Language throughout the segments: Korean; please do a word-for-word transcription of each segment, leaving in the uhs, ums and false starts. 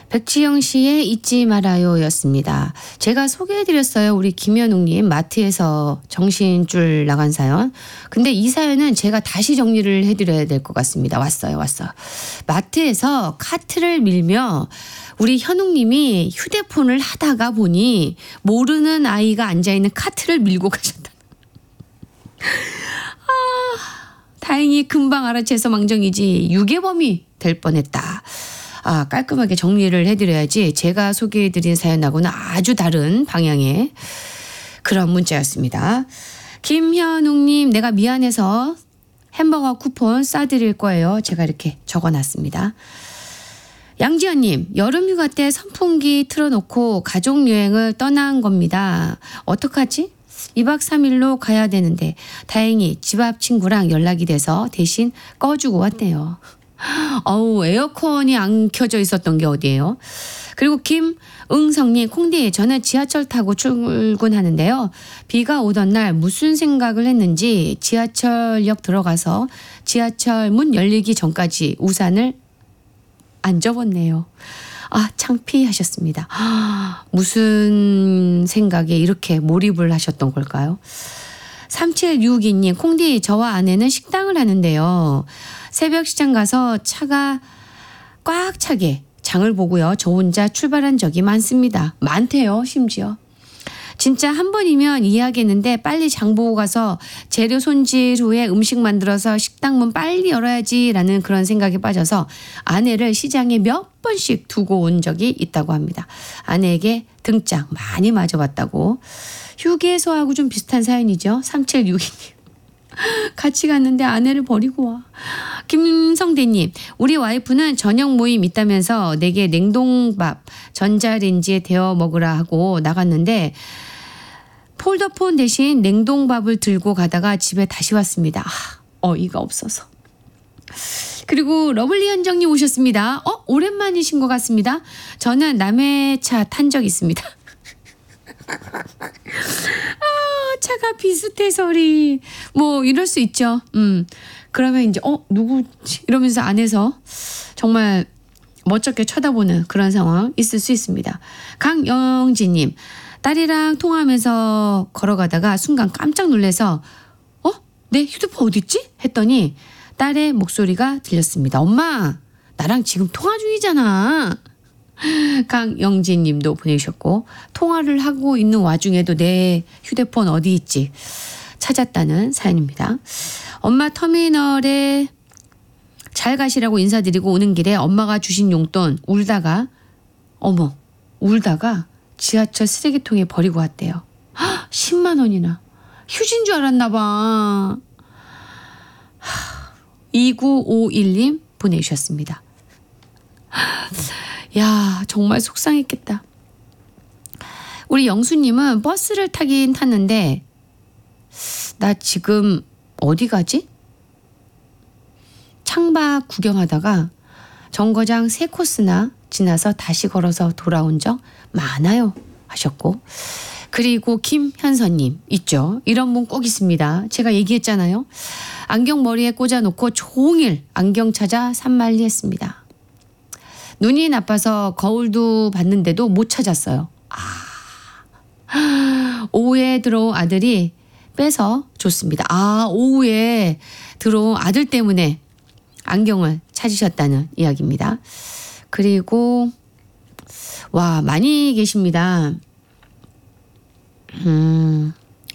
백지영 씨의 잊지 말아요 였습니다. 제가 소개해드렸어요. 우리 김현웅님 마트에서 정신줄 나간 사연. 근데 이 사연은 제가 다시 정리를 해드려야 될 것 같습니다. 왔어요. 왔어요. 마트에서 카트를 밀며 우리 현웅님이 휴대폰을 하다가 보니 모르는 아이가 앉아있는 카트를 밀고 가셨다. 아, 다행히 금방 알아채서 망정이지 유괴범이 될 뻔했다. 아, 깔끔하게 정리를 해드려야지 제가 소개해드린 사연하고는 아주 다른 방향의 그런 문자였습니다. 김현웅님, 내가 미안해서 햄버거 쿠폰 싸드릴 거예요. 제가 이렇게 적어놨습니다. 양지연님, 여름휴가 때 선풍기 틀어놓고 가족여행을 떠난 겁니다. 어떡하지? 이박 삼일로 가야 되는데 다행히 집 앞 친구랑 연락이 돼서 대신 꺼주고 왔대요. 어우, 에어컨이 안 켜져 있었던 게 어디예요? 그리고 김응성님, 콩디, 저는 지하철 타고 출근하는데요. 비가 오던 날 무슨 생각을 했는지 지하철역 들어가서 지하철 문 열리기 전까지 우산을 안 접었네요. 아, 창피하셨습니다. 아, 무슨 생각에 이렇게 몰입을 하셨던 걸까요? 삼칠육이님, 콩디, 저와 아내는 식당을 하는데요. 새벽 시장 가서 차가 꽉 차게 장을 보고요. 저 혼자 출발한 적이 많습니다. 많대요, 심지어. 진짜 한 번이면 이해하겠는데 빨리 장 보고 가서 재료 손질 후에 음식 만들어서 식당 문 빨리 열어야지라는 그런 생각에 빠져서 아내를 시장에 몇 번씩 두고 온 적이 있다고 합니다. 아내에게 등짝 많이 맞아봤다고. 휴게소하고 좀 비슷한 사연이죠. 삼칠육이님. 같이 갔는데 아내를 버리고 와. 김성대님, 우리 와이프는 저녁 모임 있다면서 내게 냉동밥 전자레인지에 데워 먹으라 하고 나갔는데 폴더폰 대신 냉동밥을 들고 가다가 집에 다시 왔습니다. 아, 어이가 없어서. 그리고 러블리 현정님 오셨습니다. 어, 오랜만이신 것 같습니다. 저는 남의 차 탄 적 있습니다. 아, 차가 비슷해서리. 뭐 이럴 수 있죠. 음. 그러면 이제 어 누구지? 이러면서 안에서 정말 멋쩍게 쳐다보는 그런 상황 있을 수 있습니다. 강영진님, 딸이랑 통화하면서 걸어가다가 순간 깜짝 놀라서 어? 내 휴대폰 어디 있지? 했더니 딸의 목소리가 들렸습니다. 엄마, 나랑 지금 통화 중이잖아. 강영진 님도 보내주셨고, 통화를 하고 있는 와중에도 내 휴대폰 어디 있지 찾았다는 사연입니다. 엄마 터미널에 잘 가시라고 인사드리고 오는 길에 엄마가 주신 용돈 울다가 어머 울다가 지하철 쓰레기통에 버리고 왔대요. 헉, 십만 원이나. 휴지인 줄 알았나 봐. 이구오일 님 보내주셨습니다. 야, 정말 속상했겠다. 우리 영수님은 버스를 타긴 탔는데 나 지금 어디 가지? 창밖 구경하다가 정거장 세 코스나 지나서 다시 걸어서 돌아온 적 많아요 하셨고, 그리고 김현선님 있죠. 이런 분 꼭 있습니다. 제가 얘기했잖아요. 안경 머리에 꽂아놓고 종일 안경 찾아 산만리했습니다. 눈이 나빠서 거울도 봤는데도 못 찾았어요. 아, 오후에 들어온 아들이 빼서 줬습니다. 아, 오후에 들어온 아들 때문에 안경을 찾으셨다는 이야기입니다. 그리고 와, 많이 계십니다. 음,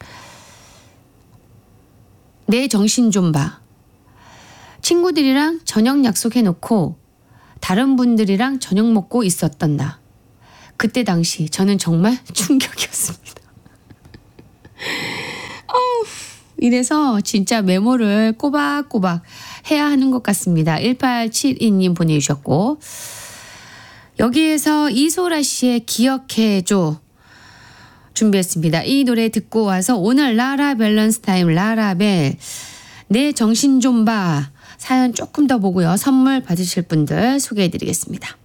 내 정신 좀 봐. 친구들이랑 저녁 약속해놓고 다른 분들이랑 저녁 먹고 있었던 나. 그때 당시 저는 정말 충격이었습니다. 어우, 이래서 진짜 메모를 꼬박꼬박 해야 하는 것 같습니다. 일팔칠이 님 보내주셨고, 여기에서 이소라 씨의 기억해줘 준비했습니다. 이 노래 듣고 와서 오늘 라라 밸런스 타임 라라벨 내 정신 좀 봐 사연 조금 더 보고요. 선물 받으실 분들 소개해드리겠습니다.